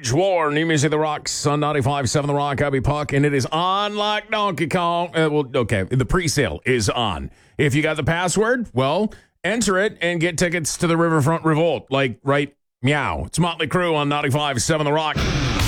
Wage War, new music, The Rocks on 95.7 The Rock, Abby Puck, and it is on like Donkey Kong. The pre-sale is on. If you got the password, well, enter it and get tickets to the Riverfront Revolt. Meow. It's Motley Crue on 95.7 The Rock.